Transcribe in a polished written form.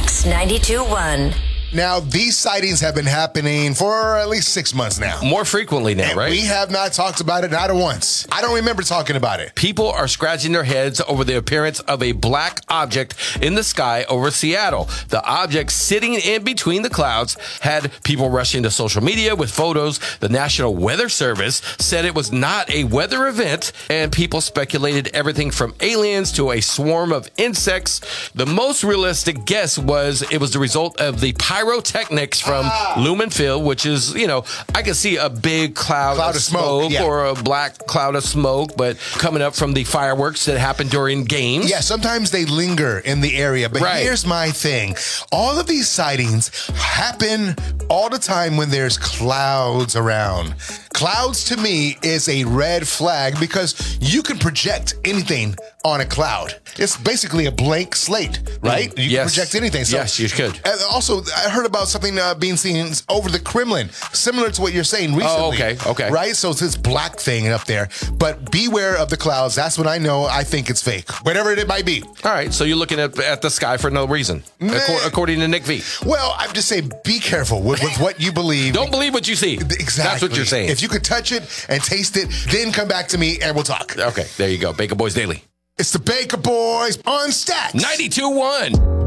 X92.1. Now, these sightings have been happening for at least 6 months now. More frequently now, And right? we have not talked about it, not once. I don't remember talking about it. People are scratching their heads over the appearance of a black object in the sky over Seattle. The object sitting in between the clouds had people rushing to social media with photos. The National Weather Service said it was not a weather event, and people speculated everything from aliens to a swarm of insects. The most realistic guess was it was the result of the pyrotechnics from Lumenfield, which is, I can see a big cloud of smoke yeah. or a black cloud of smoke, but coming up from the fireworks that happen during games. Yeah, sometimes they linger in the area, but here's my thing. All of these sightings happen all the time when there's clouds around. Clouds, to me, is a red flag because you can project anything on a cloud. It's basically a blank slate, right? You can project anything. So, yes, you could. And also, I heard about something being seen over the Kremlin, similar to what you're saying recently. Oh, okay. Right? So it's this black thing up there. But beware of the clouds. That's when I know I think it's fake. Whatever it might be. All right, so you're looking at the sky for no reason, according to Nick V. Well, I'm just saying, be careful with what you believe. Don't believe what you see. Exactly. That's what you're saying. If you could touch it and taste it, then come back to me and we'll talk. Okay, there you go. Baker Boys Daily. It's the Baker Boys on Stats. 92.1.